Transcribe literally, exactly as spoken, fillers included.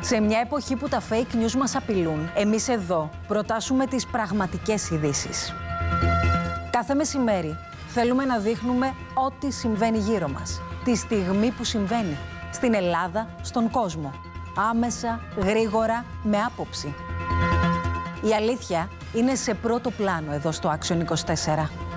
Σε μια εποχή που τα fake news μας απειλούν, εμείς εδώ προτάσουμε τις πραγματικές ειδήσεις. Κάθε μεσημέρι θέλουμε να δείχνουμε ό,τι συμβαίνει γύρω μας, τη στιγμή που συμβαίνει, στην Ελλάδα, στον κόσμο. Άμεσα, γρήγορα, με άποψη. Η αλήθεια είναι σε πρώτο πλάνο εδώ στο Άξιον είκοσι τέσσερα.